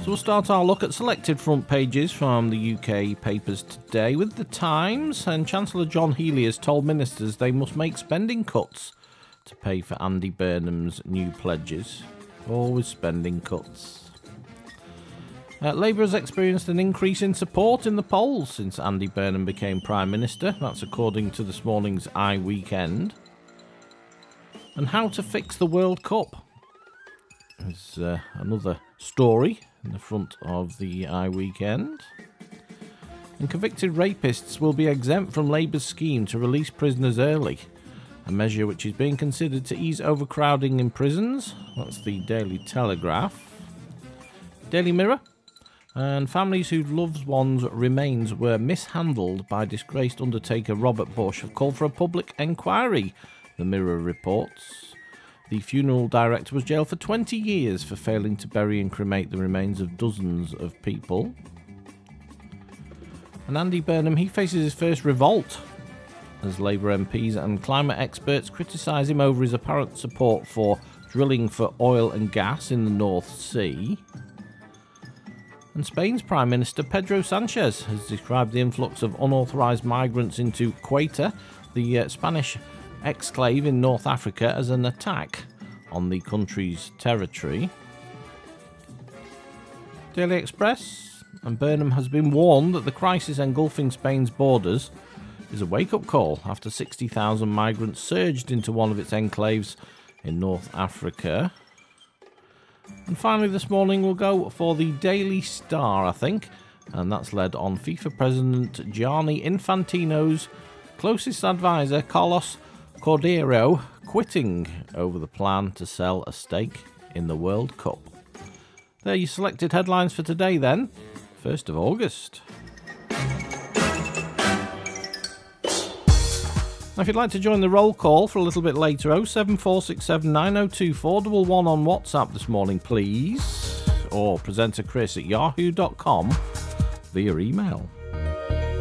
So we'll start our look at selected front pages from the UK papers today with The Times, and Chancellor John Healey has told ministers they must make spending cuts to pay for Andy Burnham's new pledges. Always spending cuts. Labour has experienced an increase in support in the polls since Andy Burnham became Prime Minister. That's according to this morning's iWeekend. And how to fix the World Cup is another story in the front of the iWeekend. And convicted rapists will be exempt from Labour's scheme to release prisoners early, a measure which is being considered to ease overcrowding in prisons. That's the Daily Telegraph. Daily Mirror. And families whose loved ones' remains were mishandled by disgraced Undertaker Robert Bush have called for a public inquiry, the Mirror reports. The funeral director was jailed for 20 years for failing to bury and cremate the remains of dozens of people. And Andy Burnham, he faces his first revolt as Labour MPs and climate experts criticise him over his apparent support for drilling for oil and gas in the North Sea. And Spain's Prime Minister Pedro Sanchez has described the influx of unauthorised migrants into Ceuta, the Spanish exclave in North Africa, as an attack on the country's territory. Daily Express. And Burnham has been warned that the crisis engulfing Spain's borders is a wake-up call after 60,000 migrants surged into one of its enclaves in North Africa. And finally this morning we'll go for the Daily Star, I think, and that's led on FIFA President Gianni Infantino's closest advisor Carlos Cordeiro quitting over the plan to sell a stake in the World Cup. There are your selected headlines for today then, 1st of August. Now, if you'd like to join the roll call for a little bit later, 07467 9024 111 on WhatsApp this morning, please. Or presenter Chris at yahoo.com via email.